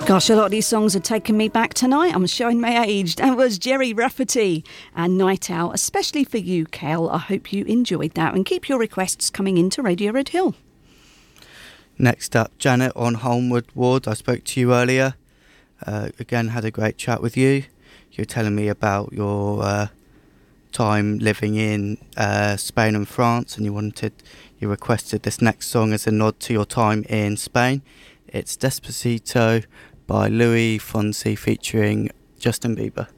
Gosh, a lot of these songs are taking me back tonight. I'm showing my age. That was Gerry Rafferty and Night Out, especially for you, Kel. I hope you enjoyed that, and keep your requests coming into Radio Red Hill. Next up, Janet on Holmwood Ward. I spoke to you earlier. Again, had a great chat with you. You were telling me about your time living in Spain and France, and you requested this next song as a nod to your time in Spain. It's Despacito by Luis Fonsi featuring Justin Bieber.